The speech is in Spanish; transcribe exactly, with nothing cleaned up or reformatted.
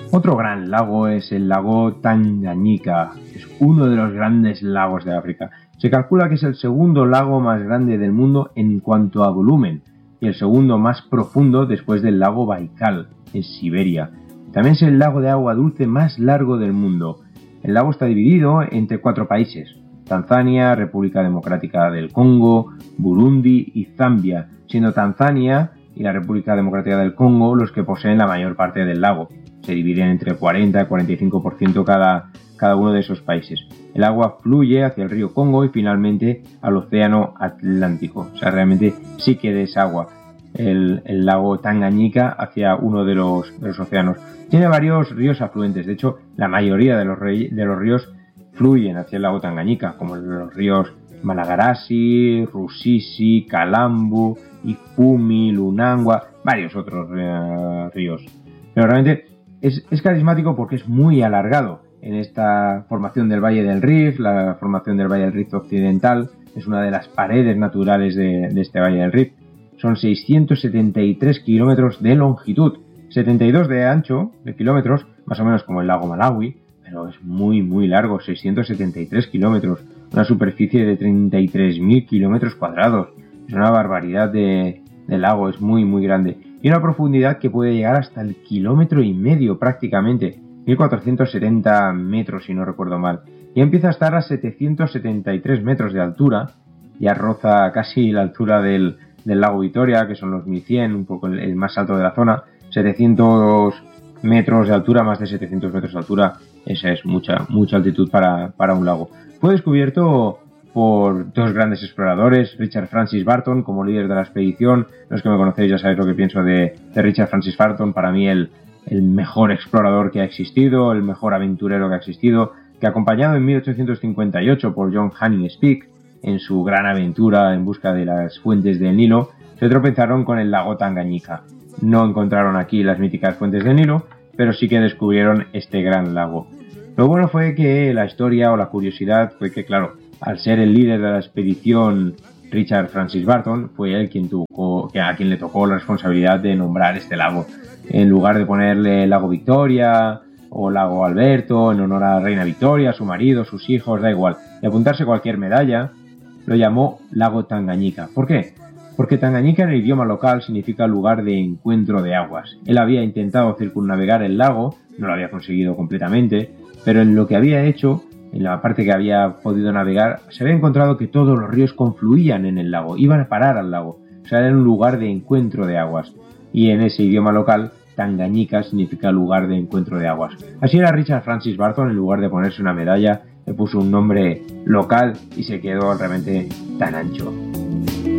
Otro gran lago es el lago Tanganyika, es uno de los grandes lagos de África. Se calcula que es el segundo lago más grande del mundo en cuanto a volumen y el segundo más profundo después del lago Baikal, en Siberia. También es el lago de agua dulce más largo del mundo. El lago está dividido entre cuatro países: Tanzania, República Democrática del Congo, Burundi y Zambia, siendo Tanzania y la República Democrática del Congo los que poseen la mayor parte del lago. Se dividen entre cuarenta y cuarenta y cinco por ciento cada, cada uno de esos países. El agua fluye hacia el río Congo y finalmente al océano Atlántico. O sea, realmente sí que es agua el, el lago Tanganyika hacia uno de los, de los océanos. Tiene varios ríos afluentes. De hecho, la mayoría de los, rey, de los ríos fluyen hacia el lago Tanganyika, como los ríos Malagarasi, Rusizi, Kalambu, Ifumi, Lunangwa, varios otros eh, ríos. Pero realmente es, es carismático porque es muy alargado. En esta formación del Valle del Rift, la formación del Valle del Rift occidental, es una de las paredes naturales de, de este Valle del Rift. Son seiscientos setenta y tres kilómetros de longitud, setenta y dos de ancho, de kilómetros, más o menos como el lago Malawi, pero es muy muy largo, seiscientos setenta y tres kilómetros, una superficie de treinta y tres mil kilómetros cuadrados. Es una barbaridad de, de lago, es muy muy grande. Y una profundidad que puede llegar hasta el kilómetro y medio prácticamente, mil cuatrocientos setenta metros si no recuerdo mal. Y empieza a estar a setecientos setenta y tres metros de altura, ya roza casi la altura del, del lago Victoria, que son los mil cien, un poco el, el más alto de la zona. setecientos metros de altura, más de setecientos metros de altura, esa es mucha, mucha altitud para, para un lago. Fue descubierto por dos grandes exploradores, Richard Francis Burton como líder de la expedición. Los que me conocéis ya sabéis lo que pienso de, de Richard Francis Burton, para mí el, el mejor explorador que ha existido, el mejor aventurero que ha existido, que acompañado en mil ochocientos cincuenta y ocho por John Hanning Speke en su gran aventura en busca de las fuentes del Nilo, se tropezaron con el lago Tanganyika. No encontraron aquí las míticas fuentes del Nilo, pero sí que descubrieron este gran lago. Lo bueno fue que la historia o la curiosidad fue que, claro, al ser el líder de la expedición Richard Francis Burton, fue él quien tuvo, a quien le tocó la responsabilidad de nombrar este lago. En lugar de ponerle Lago Victoria o Lago Alberto en honor a la reina Victoria, su marido, sus hijos, da igual, y apuntarse cualquier medalla, lo llamó Lago Tanganyika. ¿Por qué? Porque Tanganyika en el idioma local significa lugar de encuentro de aguas. Él había intentado circunnavegar el lago, no lo había conseguido completamente, pero en lo que había hecho, en la parte que había podido navegar, se había encontrado que todos los ríos confluían en el lago, iban a parar al lago. O sea, era un lugar de encuentro de aguas. Y en ese idioma local, Tanganyika significa lugar de encuentro de aguas. Así era Richard Francis Burton, en lugar de ponerse una medalla, le puso un nombre local y se quedó realmente tan ancho.